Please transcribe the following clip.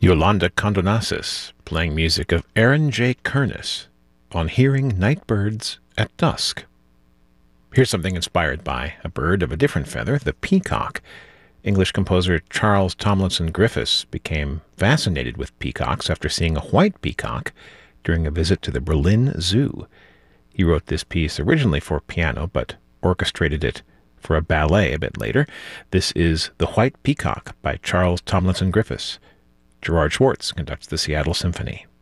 Yolanda Condonasis playing music of Aaron J. Kernis on Hearing Night Birds at Dusk. Here's something inspired by a bird of a different feather, the peacock. English composer Charles Tomlinson Griffiths became fascinated with peacocks after seeing a white peacock during a visit to the Berlin Zoo. He wrote this piece originally for piano, but orchestrated it for a ballet a bit later. This is The White Peacock by Charles Tomlinson Griffiths. Gerard Schwartz conducts the Seattle Symphony.